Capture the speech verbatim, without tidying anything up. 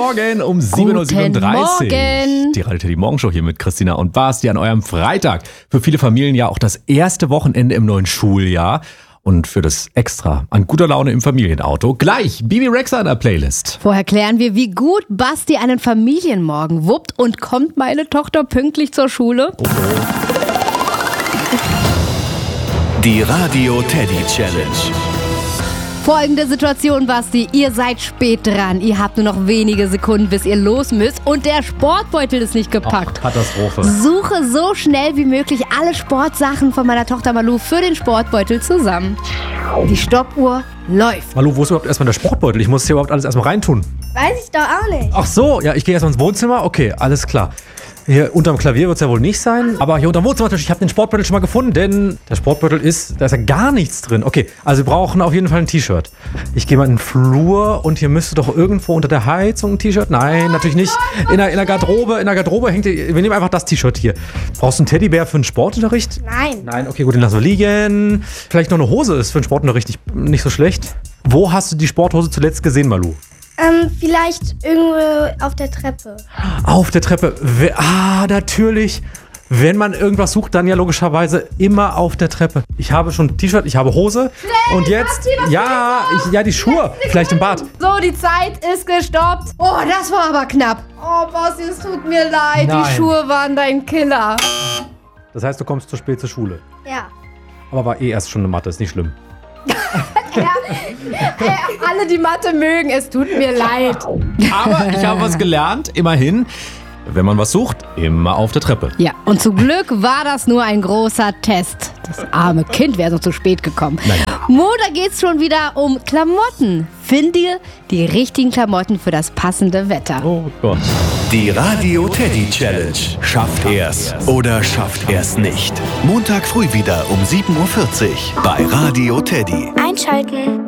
Morgen um sieben Uhr siebenunddreißig. Morgen. Die Radio Teddy Morgenshow hier mit Christina und Basti an eurem Freitag. Für viele Familien ja auch das erste Wochenende im neuen Schuljahr. Und für das Extra an guter Laune im Familienauto gleich Bibi Rexha in der Playlist. Vorher klären wir, wie gut Basti einen Familienmorgen wuppt und kommt meine Tochter pünktlich zur Schule. Oh oh. Die Radio Teddy Challenge. Folgende Situation, Basti. Ihr seid spät dran. Ihr habt nur noch wenige Sekunden, bis ihr los müsst. Und der Sportbeutel ist nicht gepackt. Ach, Katastrophe. Suche so schnell wie möglich alle Sportsachen von meiner Tochter Malou für den Sportbeutel zusammen. Die Stoppuhr läuft. Malou, wo ist überhaupt erstmal der Sportbeutel? Ich muss hier überhaupt alles erstmal reintun. Weiß ich doch auch nicht. Ach so, ja, ich gehe erstmal ins Wohnzimmer. Okay, alles klar. Hier unterm Klavier wird es ja wohl nicht sein. Aber hier unterm Wohnzimmer, ich habe den Sportbeutel schon mal gefunden, denn der Sportbeutel ist, da ist ja gar nichts drin. Okay, also wir brauchen auf jeden Fall ein T-Shirt. Ich gehe mal in den Flur und hier müsste doch irgendwo unter der Heizung ein T-Shirt. Nein, natürlich nicht. In der, in der Garderobe, in der Garderobe hängt, wir nehmen einfach das T-Shirt hier. Brauchst du einen Teddybär für einen Sportunterricht? Nein. Nein, okay, gut, den lassen wir liegen. Vielleicht noch eine Hose ist für einen Sportunterricht nicht, nicht so schlecht. Wo hast du die Sporthose zuletzt gesehen, Malou? Ähm, vielleicht irgendwo auf der Treppe. Auf der Treppe. Ah, natürlich. Wenn man irgendwas sucht, dann ja logischerweise immer auf der Treppe. Ich habe schon ein T-Shirt, ich habe Hose. Schnell, und jetzt, Basti, was ja, ich, ja, die Schuhe. Vielleicht im Bad. So, die Zeit ist gestoppt. Oh, das war aber knapp. Oh, Basti, es tut mir leid. Nein. Die Schuhe waren dein Killer. Das heißt, du kommst zu spät zur Schule. Ja. Aber war eh erst schon eine Mathe, ist nicht schlimm. Ja, äh, alle, die Mathe mögen, es tut mir leid. Aber ich habe was gelernt, immerhin. Wenn man was sucht, immer auf der Treppe. Ja, und zum Glück war das nur ein großer Test. Das arme Kind wäre so zu spät gekommen. Nein. Montag geht's schon wieder um Klamotten. Finde die richtigen Klamotten für das passende Wetter. Oh Gott. Die Radio Teddy Challenge. Schafft er's oder schafft er's nicht. Montag früh wieder um sieben Uhr vierzig bei Radio Teddy. Einschalten.